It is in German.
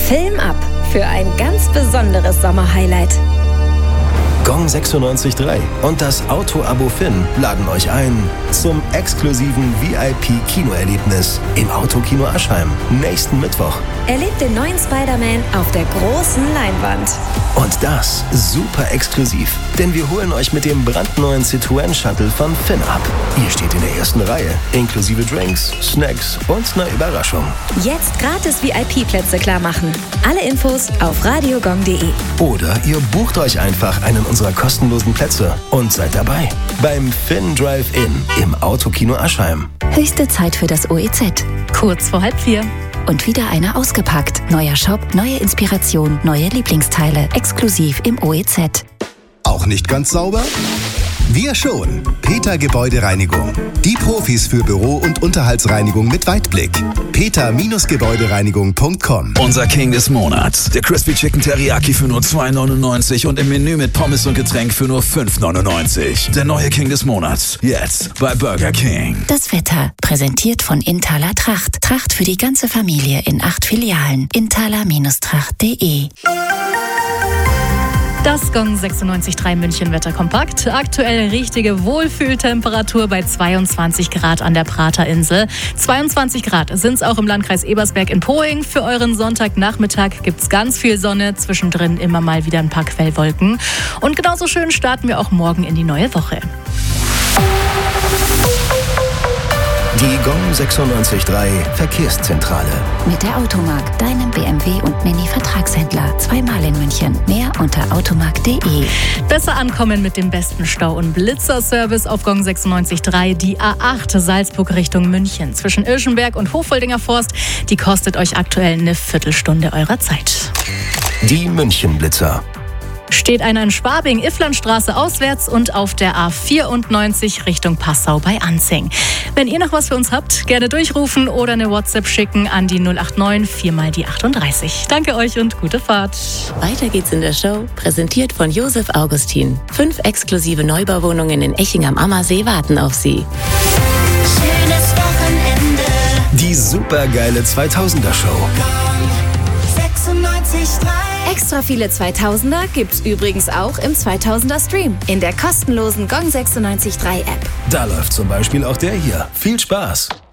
Film ab für ein ganz besonderes Sommerhighlight. Gong 96.3 und das Auto-Abo Finn laden euch ein zum exklusiven VIP-Kinoerlebnis im Autokino Aschheim nächsten Mittwoch. Erlebt den neuen Spider-Man auf der großen Leinwand. Und das super exklusiv, denn wir holen euch mit dem brandneuen Citroën Shuttle von Finn ab. Ihr steht in der ersten Reihe, inklusive Drinks, Snacks und einer Überraschung. Jetzt gratis VIP-Plätze klar machen. Alle Infos auf radiogong.de. Oder ihr bucht euch einfach einen unserer kostenlosen Plätze und seid dabei beim Finn Drive-In im Autokino Aschheim. Höchste Zeit für das OEZ. Kurz vor 3:30. Und wieder einer ausgepackt. Neuer Shop, neue Inspiration, neue Lieblingsteile. Exklusiv im OEZ. Auch nicht ganz sauber? Wir schon. Peter Gebäudereinigung. Die Profis für Büro- und Unterhaltsreinigung mit Weitblick. peter-gebäudereinigung.com. Unser King des Monats. Der Crispy Chicken Teriyaki für nur 2,99 und im Menü mit Pommes und Getränk für nur 5,99. Der neue King des Monats. Jetzt bei Burger King. Das Wetter. Präsentiert von Inthaler Tracht. Tracht für die ganze Familie in 8 Filialen. inthaler-tracht.de. Das Gong 96.3 München Wetterkompakt. Aktuell richtige Wohlfühltemperatur bei 22 Grad an der Praterinsel. 22 Grad sind es auch im Landkreis Ebersberg in Poing. Für euren Sonntagnachmittag gibt es ganz viel Sonne, zwischendrin immer mal wieder ein paar Quellwolken. Und genauso schön starten wir auch morgen in die neue Woche. Die Gong 96.3 Verkehrszentrale. Mit der Automark, deinem BMW und Mini-Vertragshändler. Zweimal in München. Mehr unter automark.de. Besser ankommen mit dem besten Stau- und Blitzerservice auf Gong 96.3. Die A8 Salzburg Richtung München zwischen Irschenberg und Hochfoldinger Forst. Die kostet euch aktuell eine Viertelstunde eurer Zeit. Die München-Blitzer. Steht einer in Schwabing, Ifflandstraße auswärts und auf der A94 Richtung Passau bei Anzing. Wenn ihr noch was für uns habt, gerne durchrufen oder eine WhatsApp schicken an die 089 4x38. Danke euch und gute Fahrt. Weiter geht's in der Show, präsentiert von Josef Augustin. 5 exklusive Neubauwohnungen in Eching am Ammersee warten auf Sie. Schönes Wochenende. Die supergeile 2000er Show. 96.3. Extra viele 2000er gibt's übrigens auch im 2000er Stream in der kostenlosen Gong 96.3 App. Da läuft zum Beispiel auch der hier. Viel Spaß!